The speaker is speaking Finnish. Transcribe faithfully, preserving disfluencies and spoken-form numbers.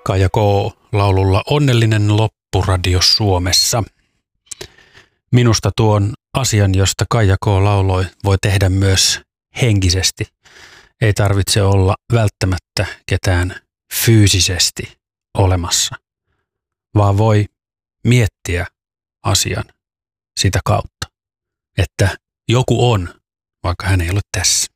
Kaija K. laululla Onnellinen loppu Radio Suomessa. Minusta tuon asian, josta Kaija K. lauloi, voi tehdä myös henkisesti. Ei tarvitse olla välttämättä ketään fyysisesti olemassa, vaan voi miettiä asian sitä kautta, että joku on, vaikka hän ei ole tässä.